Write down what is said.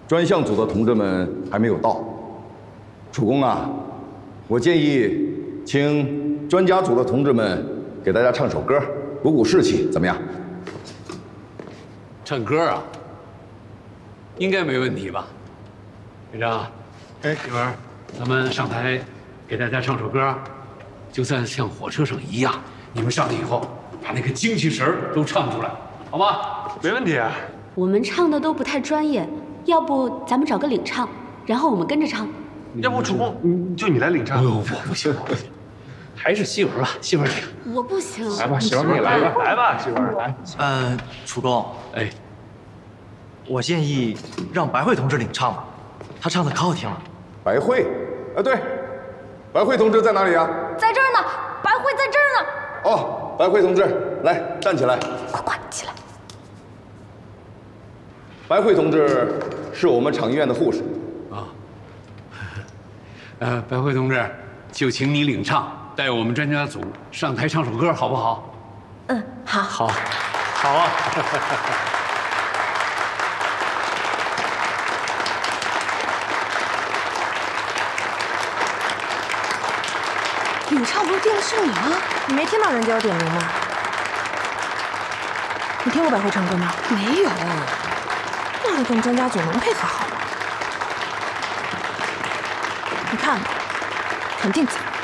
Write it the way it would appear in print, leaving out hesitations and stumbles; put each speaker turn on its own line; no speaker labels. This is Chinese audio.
专项组的同志们还没有到。楚公啊，我建议请专家组的同志们给大家唱首歌，鼓鼓士气，怎么样？
唱歌啊，应该没问题吧？院长，一会儿咱们上台给大家唱首歌，就像火车上一样，你们上去以后把那个精气神儿都唱出来，好吗？
没问题啊。
我们唱的都不太专业，要不咱们找个领唱，然后我们跟着唱。
要不楚公，就你来领唱。
我不行，还是媳妇儿吧，媳妇儿领。
我不行。
来吧，媳妇儿你来吧，来吧，媳妇儿来。
楚公，
哎，
我建议让白慧同志领唱吧，她唱的可好听了。
白慧，对，白慧同志在哪里啊？
在这儿呢，白慧在这儿呢。
哦，白慧同志，来站起来。
快起来！
白慧同志是我们厂医院的护士。
白慧同志，就请你领唱，带我们专家组上台唱首歌，好不好？
嗯，好。
好，好啊。
领唱不是电视里吗？你没听到人家有点名吗？你听过百惠唱歌吗？没有。那个跟专家组能配合好吗？你看，肯定早。